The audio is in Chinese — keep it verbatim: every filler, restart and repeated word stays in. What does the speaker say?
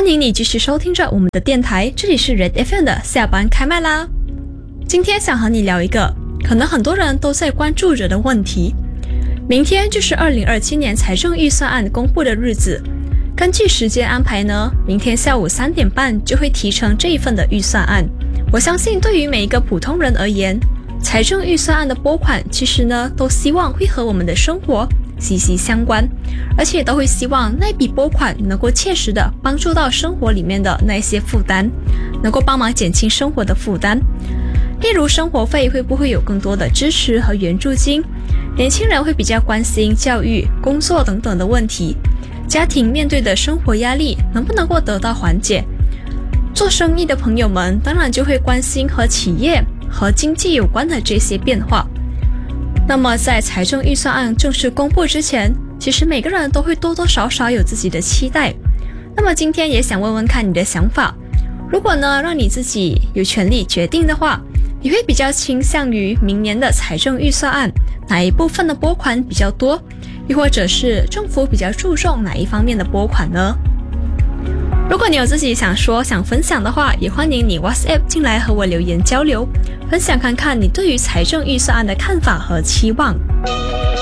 欢迎你继续收听着我们的电台，这里是 Red F M 的下班开麦啦。今天想和你聊一个可能很多人都在关注着的问题。明天就是二零二七年财政预算案公布的日子，根据时间安排呢，明天下午三点半就会提成这一份的预算案。我相信对于每一个普通人而言，财政预算案的拨款其实呢都希望会和我们的生活息息相关，而且都会希望那笔拨款能够切实的帮助到生活里面的那些负担，能够帮忙减轻生活的负担。例如生活费会不会有更多的支持和援助金，年轻人会比较关心教育、工作等等的问题，家庭面对的生活压力能不能够得到缓解，做生意的朋友们当然就会关心和企业和经济有关的这些变化。那么在财政预算案正式公布之前，其实每个人都会多多少少有自己的期待。那么今天也想问问看你的想法，如果呢让你自己有权利决定的话，你会比较倾向于明年的财政预算案哪一部分的拨款比较多，又或者是政府比较注重哪一方面的拨款呢？如果你有自己想说想分享的话，也欢迎你 WhatsApp 进来和我留言交流，分享看看你对于财政预算案的看法和期望。